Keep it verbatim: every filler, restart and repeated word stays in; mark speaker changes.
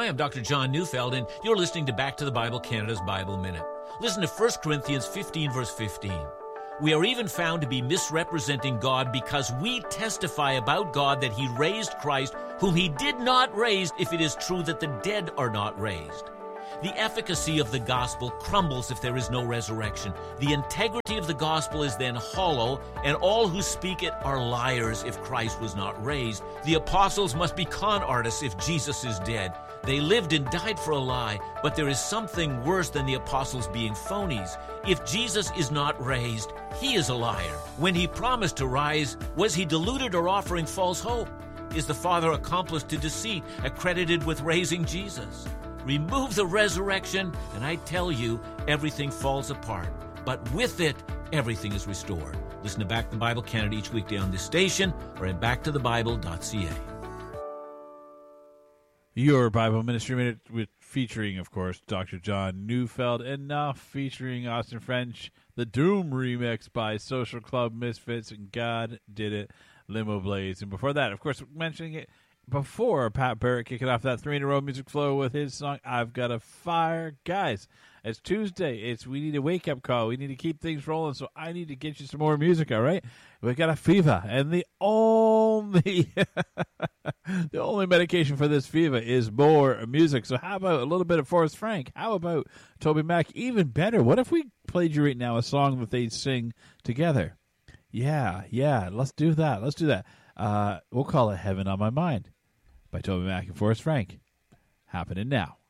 Speaker 1: Hi, I'm Doctor John Neufeld, and you're listening to Back to the Bible, Canada's Bible Minute. Listen to First Corinthians fifteen, verse fifteen. We are even found to be misrepresenting God because we testify about God that he raised Christ, whom he did not raise, if it is true that the dead are not raised. The efficacy of the gospel crumbles if there is no resurrection. The integrity of the gospel is then hollow, and all who speak it are liars if Christ was not raised. The apostles must be con artists if Jesus is dead. They lived and died for a lie, but there is something worse than the apostles being phonies. If Jesus is not raised, he is a liar. When he promised to rise, was he deluded or offering false hope? Is the Father accomplice to deceit, accredited with raising Jesus? Remove the resurrection, and I tell you, everything falls apart. But with it, everything is restored. Listen to Back to the Bible Canada each weekday on this station or at back to the bible dot c a.
Speaker 2: Your Bible Ministry Minute, with featuring, of course, Doctor John Neufeld, and now featuring Austin French, the Doom remix by Social Club Misfits, and God Did It, Limo Blaze. And before that, of course, mentioning it before, Pat Barrett kicking off that three in a row music flow with his song, I've Got a Fire. Guys, it's Tuesday. It's we need a wake-up call. We need to keep things rolling, so I need to get you some more music, all right? We got a fever, and the only the only medication for this fever is more music. So how about a little bit of Forrest Frank? How about Toby Mac? Even better, what if we played you right now a song that they sing together? Yeah, yeah, let's do that. Let's do that. Uh, we'll call it Heaven on My Mind by Toby Mac and Forrest Frank. Happening now.